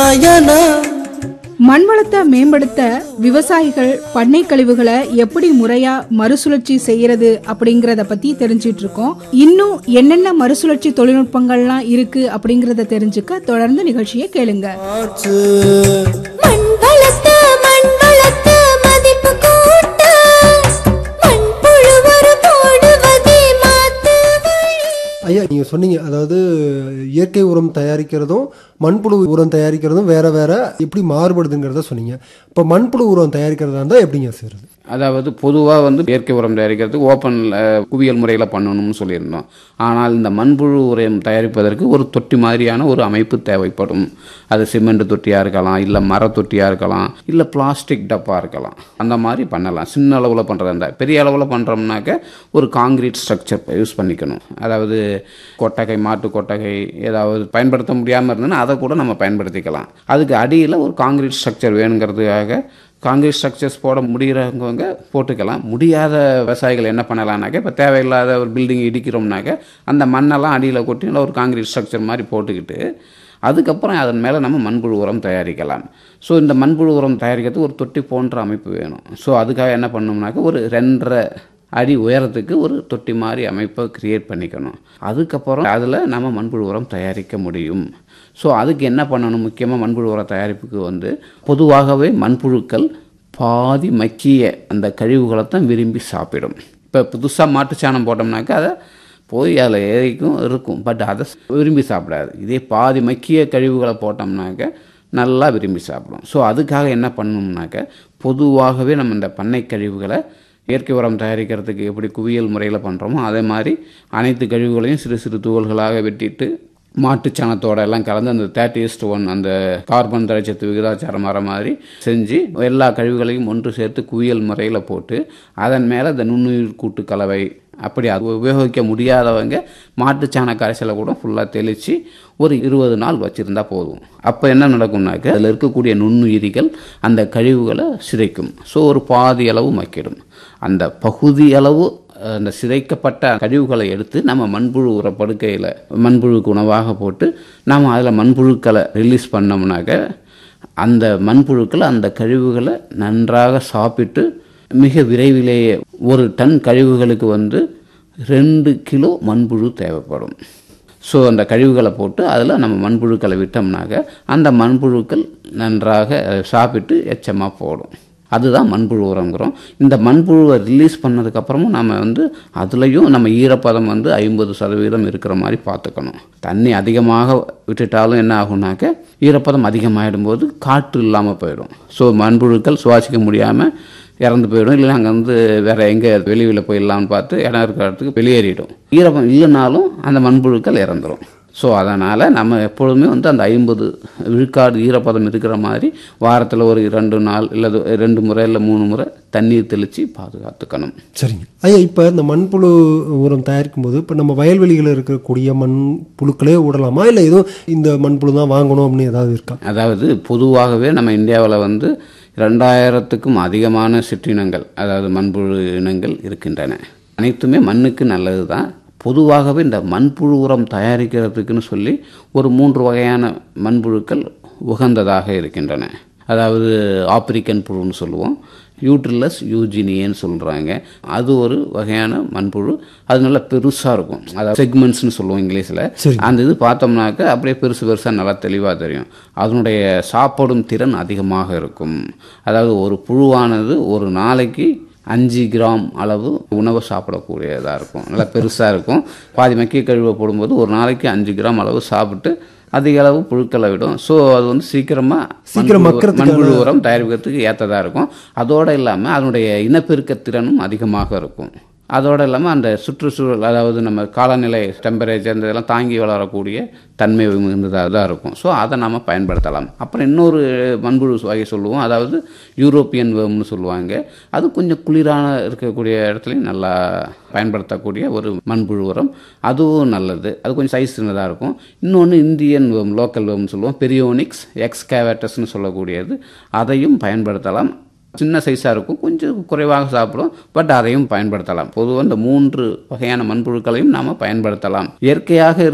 நாராயணா. மண்வளத்தை மேம்படுத்த விவசாயிகள் பண்ணை கழிவுகளை எப்படி முறையா மறுசுழற்சி செய்யறது அப்படிங்கறத பத்தி தெரிஞ்சிட்டு இருக்கோம். இன்னும் என்னென்ன மறுசுழற்சி தொழில்நுட்பங்கள்லாம் இருக்கு அப்படிங்கறத தெரிஞ்சுக்க தொடர்ந்து நிகழ்ச்சியை கேளுங்க. ஐயா, நீங்கள் சொன்னீங்க, அதாவது இயற்கை உரம் தயாரிக்கிறதும் மண்புழு உரம் தயாரிக்கிறதும் வேற வேற எப்படி மாறுபடுதுங்கிறத சொன்னீங்க. இப்போ மண்புழு உரம் தயாரிக்கிறதா இருந்தால் எப்படிங்க செய்கிறது? அதாவது பொதுவாக இயற்கை உரம் தயாரிக்கிறதுக்கு ஓப்பனில் குவியல் முறையில் பண்ணணும்னு சொல்லியிருந்தோம். ஆனால் இந்த மண்புழு உரம் தயாரிப்பதற்கு ஒரு தொட்டி மாதிரியான ஒரு அமைப்பு தேவைப்படும். அது சிமெண்ட் தொட்டியாக இருக்கலாம், இல்லை மர தொட்டியாக இருக்கலாம், இல்லை பிளாஸ்டிக் டப்பா இருக்கலாம். அந்த மாதிரி பண்ணலாம். சின்ன அளவில் பண்ணுறதா இருந்தால். பெரிய அளவில் பண்ணுறோம்னாக்க ஒரு காங்கிரீட் ஸ்ட்ரக்சர் யூஸ் பண்ணிக்கணும். அதாவது கொட்டகை, மாட்டு கொட்டகை ஏதாவது பயன்படுத்த முடியாமல் இருந்ததுன்னா அதை கூட நம்ம பயன்படுத்திக்கலாம். அதுக்கு அடியில் ஒரு காங்கிரீட் ஸ்ட்ரக்சர் வேணுங்கிறதுக்காக காங்கிரீட் ஸ்ட்ரக்சர்ஸ் போட முடிகிறவங்க போட்டுக்கலாம். முடியாத விவசாயிகள் என்ன பண்ணலாம்னாக்க, இப்போ தேவையில்லாத ஒரு பில்டிங் இடிக்கிறோம்னாக்க அந்த மண்ணெல்லாம் அடியில் கொட்டி ஒரு காங்கிரீட் ஸ்ட்ரக்சர் மாதிரி போட்டுக்கிட்டு அதுக்கப்புறம் அதன் மேலே நம்ம மண்புழு உரம் தயாரிக்கலாம். ஸோ இந்த மண்புழு உரம் தயாரிக்கிறதுக்கு ஒரு தொட்டி போன்ற அமைப்பு வேணும். ஸோ அதுக்காக என்ன பண்ணோம்னாக்க ஒரு 2.5 அடி உயரத்துக்கு ஒரு தொட்டி மாதிரி அமைப்பை கிரியேட் பண்ணிக்கணும். அதுக்கப்புறம் அதில் நம்ம மண்புழு உரம் தயாரிக்க முடியும். ஸோ அதுக்கு என்ன பண்ணணும்? முக்கியமாக மண்புழு உர தயாரிப்புக்கு பொதுவாகவே மண்புழுக்கள் பாதி மக்கிய அந்த கழிவுகளை தான் விரும்பி சாப்பிடும். இப்போ புதுசாக மாட்டுச்சாணம் போட்டோம்னாக்கா அதை போய் அதில் ஏறிக்கும் இருக்கும், பட் அதை விரும்பி சாப்பிடாது. இதே பாதி மக்கிய கழிவுகளை போட்டோம்னாக்க நல்லா விரும்பி சாப்பிடும். ஸோ அதுக்காக என்ன பண்ணணும்னாக்க, பொதுவாகவே நம்ம இந்த பண்ணை கழிவுகளை இயற்கை உரம் தயாரிக்கிறதுக்கு எப்படி குவியல் முறையில் பண்ணுறோமோ அதே மாதிரி அனைத்து கழிவுகளையும் சிறு சிறு துகள்களாக வெட்டிட்டு மாட்டுச்சாணத்தோட எல்லாம் கலந்து அந்த 30:1 அந்த கார்பன் தழைச்சத்து விகிதாச்சாரம் வர மாதிரி செஞ்சு எல்லா கழிவுகளையும் ஒன்று சேர்த்து குவியல் முறையில் போட்டு அதன் மேலே இந்த நுண்ணுயிர் கூட்டு கலவை அப்படி அது உபயோகிக்க முடியாதவங்க மாட்டுச்சாண கரைசலை கூட ஃபுல்லாக தெளித்து ஒரு 20 நாள் வச்சுருந்தா போதும். அப்போ என்ன நடக்கும்னாக்க, அதில் இருக்கக்கூடிய நுண்ணுயிரிகள் அந்த கழிவுகளை சிதைக்கும். ஸோ ஒரு பாதி அளவு மக்கிடும். அந்த பகுதி அளவு அந்த சிதைக்கப்பட்ட கழிவுகளை எடுத்து நம்ம மண்புழு உர படுக்கையில் மண்புழுக்கு உணவாக போட்டு நம்ம அதில் மண்புழுக்களை ரிலீஸ் பண்ணோம்னாக்க அந்த மண்புழுக்கள் அந்த கழிவுகளை நன்றாக சாப்பிட்டு மிக விரைவிலேயே 1 டன் கழிவுகளுக்கு 2 கிலோ மண்புழு தேவைப்படும். ஸோ அந்த கழிவுகளை போட்டு அதில் நம்ம மண்புழுக்களை விட்டோம்னாக்க அந்த மண்புழுக்கள் நன்றாக சாப்பிட்டு எச்சமாக போடும். அதுதான் மண்புழு உரங்கிறோம். இந்த மண்புழுவை ரிலீஸ் பண்ணதுக்கப்புறமும் நம்ம அதுலேயும் நம்ம ஈரப்பதம் 50% இருக்கிற மாதிரி பார்த்துக்கணும். தண்ணி அதிகமாக விட்டுட்டாலும் என்ன ஆகும்னாக்க ஈரப்பதம் அதிகமாகிடும்போது காற்று இல்லாமல் போயிடும். ஸோ மண்புழுக்கள் சுவாசிக்க முடியாமல் இறந்து போயிடும். இல்லைன்னா அங்கே வேறு எங்கே வெளியில் போயிடலாம்னு பார்த்து இடம் இருக்கிற இடத்துக்கு வெளியேறிடும். ஈரப்பதம் இல்லைனாலும் அந்த மண்புழுக்கள் இறந்துடும். ஸோ அதனால் நம்ம எப்பொழுதுமே அந்த 50 விழுக்காடு ஈரப்பதம் இருக்கிற மாதிரி வாரத்தில் ஒரு 2 நாள் இல்லை 2 முறை இல்லை 3 முறை தண்ணீர் தெளித்து பாதுகாத்துக்கணும். சரிங்க ஐயா, இப்போ இந்த மண்புழு உரம் தயாரிக்கும் போது இப்போ நம்ம வயல்வெளிகளில் இருக்கக்கூடிய மண்புழுக்களே விடலாமா, இல்லை எதுவும் இந்த மண்புழு தான் வாங்கணும் அப்படின்னு ஏதாவது இருக்கா? அதாவது பொதுவாகவே நம்ம இந்தியாவில் 2000க்கும் அதிகமான சிற்றினங்கள், அதாவது மண்புழு இனங்கள் இருக்கின்றன. அனைத்துமே மண்ணுக்கு நல்லது தான். பொதுவாகவே இந்த மண்புழு உரம் தயாரிக்கிறதுக்குன்னு சொல்லி ஒரு 3 வகையான மண்புழுக்கள் உகந்ததாக இருக்கின்றன. அதாவது ஆப்பிரிக்கன் புழுன்னு சொல்லுவோம், யூட்ரிலஸ் யூஜினியன்னு சொல்கிறாங்க. அது ஒரு வகையான மண்புழு. அது நல்லா பெருசாக இருக்கும். அதாவது செக்மெண்ட்ஸ்னு சொல்லுவோம் இங்கிலீஷில். அந்த இது பார்த்தோம்னாக்க அப்படியே பெருசாக நல்லா தெளிவாக தெரியும். அதனுடைய சாப்பிடும் திறன் அதிகமாக இருக்கும். அதாவது ஒரு புழுவானது ஒரு நாளைக்கு 5 கிராம் அளவு உணவை சாப்பிடக்கூடியதாக இருக்கும். நல்லா பெருசாக இருக்கும். பாதி மக்கிய கழிவை போடும்போது ஒரு நாளைக்கு 5 கிராம் அளவு சாப்பிட்டு அதிக அளவு புழுக்களை விடும். ஸோ அது சீக்கிரம் மண்புழு உரம் தயாரிக்கிறதுக்கு ஏற்றதாக இருக்கும். அதோடு இல்லாமல் அதனுடைய இனப்பெருக்க திறனும் அதிகமாக இருக்கும். அதோடு இல்லாமல் அந்த சுற்றுச்சூழல், அதாவது நம்ம காலநிலை டெம்பரேச்சர் இதெல்லாம் தாங்கி வளரக்கூடிய தன்மை மிகுந்ததாக தான் இருக்கும். ஸோ அதை நாம் பயன்படுத்தலாம். அப்புறம் இன்னொரு மண்புழு வகை சொல்லுவோம், அதாவது யூரோப்பியன் வேர்ம்னு சொல்லுவாங்க. அது கொஞ்சம் குளிரான இருக்கக்கூடிய இடத்துலையும் நல்லா பயன்படுத்தக்கூடிய ஒரு மண்புழு உரம். அதுவும் நல்லது. அது கொஞ்சம் சைஸ் சின்னதாக இருக்கும். இன்னொன்று இந்தியன் வேர்ம், லோக்கல் வேர்ம்னு சொல்லுவோம், பெரியோனிக்ஸ் எக்ஸ்கேவேட்டர்ஸ்னு சொல்லக்கூடியது. அதையும் பயன்படுத்தலாம். சின்ன சைஸாக இருக்கும், கொஞ்சம் குறைவாக சாப்பிடும், பட் அதையும் பயன்படுத்தலாம். பொதுவாக இந்த 3 வகையான மண்புழுக்களையும் நாம் பயன்படுத்தலாம். இயற்கையாக